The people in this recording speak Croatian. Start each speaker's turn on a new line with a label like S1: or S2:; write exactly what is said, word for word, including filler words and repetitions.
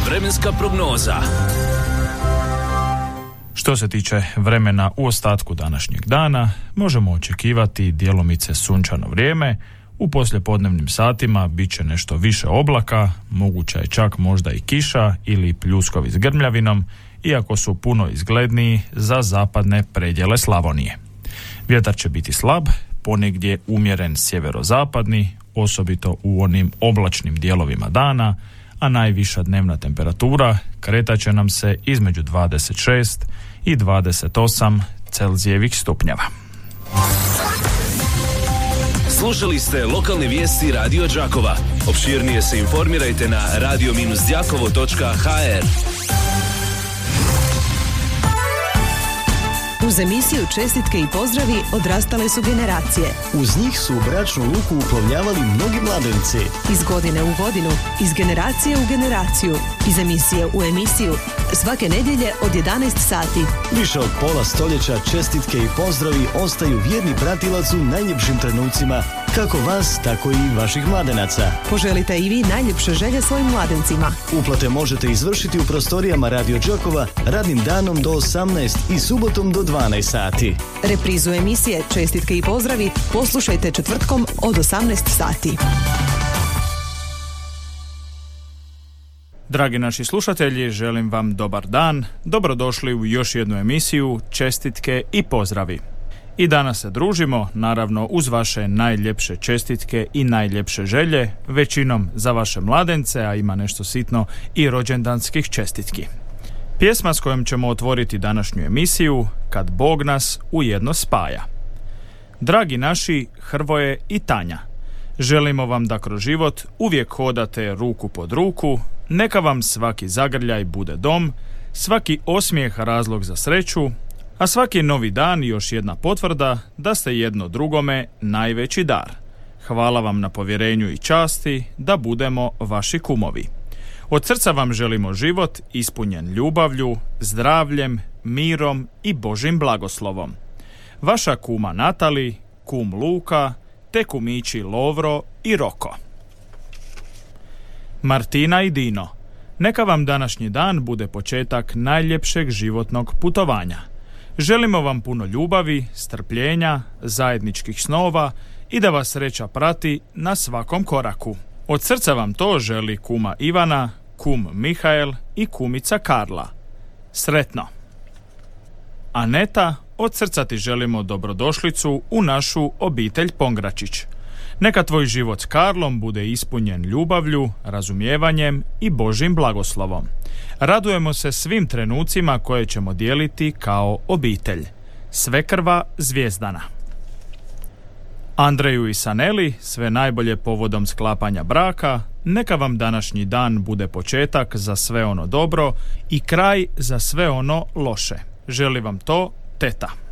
S1: Vremenska prognoza.
S2: Što se tiče vremena u ostatku današnjeg dana, možemo očekivati djelomice sunčano vrijeme. U poslijepodnevnim satima bit će nešto više oblaka, moguća je čak možda i kiša ili pljuskovi s grmljavinom, iako su puno izgledniji za zapadne predjele Slavonije. Vjetar će biti slab, ponegdje umjeren sjeverozapadni, osobito u onim oblačnim dijelovima dana, a najviša dnevna temperatura kretat će nam se između dvadeset šest i dvadeset osam Celzijevih stupnjeva.
S1: Slušali ste lokalne vijesti Radio Đakova. Opširnije se informirajte na radio dash đakovo točka ha er.
S3: Uz emisiju Čestitke i pozdravi odrastale su generacije.
S4: Uz njih su u bračnu luku uplovljavali mnogi mladenici.
S3: Iz godine u godinu, iz generacije u generaciju, iz emisije u emisiju, svake nedjelje od jedanaest sati.
S4: Više od pola stoljeća čestitke i pozdravi ostaju vjerni pratilac u najljepšim trenucima, kako vas, tako i vaših mladenaca.
S3: Poželite i vi najljepše želje svojim mladencima.
S4: Uplate možete izvršiti u prostorijama Radio Đakova radnim danom do osamnaest i subotom do dvanaest sati.
S3: Reprizu emisije Čestitke i pozdravi poslušajte četvrtkom od osamnaest sati.
S2: Dragi naši slušatelji, želim vam dobar dan. Dobrodošli u još jednu emisiju Čestitke i pozdravi. I danas se družimo, naravno, uz vaše najljepše čestitke i najljepše želje, većinom za vaše mladence, a ima nešto sitno i rođendanskih čestitki. Pjesma s kojom ćemo otvoriti današnju emisiju, Kad Bog nas ujedno spaja. Dragi naši Hrvoje i Tanja, želimo vam da kroz život uvijek hodate ruku pod ruku, neka vam svaki zagrljaj bude dom, svaki osmijeh razlog za sreću, a svaki novi dan još jedna potvrda da ste jedno drugome najveći dar. Hvala vam na povjerenju i časti da budemo vaši kumovi. Od srca vam želimo život ispunjen ljubavlju, zdravljem, mirom i Božim blagoslovom. Vaša kuma Natali, kum Luka, te kumići Lovro i Roko. Martina i Dino, neka vam današnji dan bude početak najljepšeg životnog putovanja. Želimo vam puno ljubavi, strpljenja, zajedničkih snova i da vas sreća prati na svakom koraku. Od srca vam to želi kuma Ivana, kum Mihael i kumica Karla. Sretno! Aneta, od srca ti želimo dobrodošlicu u našu obitelj Pongračić. Neka tvoj život s Karlom bude ispunjen ljubavlju, razumijevanjem i Božim blagoslovom. Radujemo se svim trenucima koje ćemo dijeliti kao obitelj. Svekrva Zvijezdana. Andreju i Saneli sve najbolje povodom sklapanja braka, neka vam današnji dan bude početak za sve ono dobro i kraj za sve ono loše. Želi vam to teta.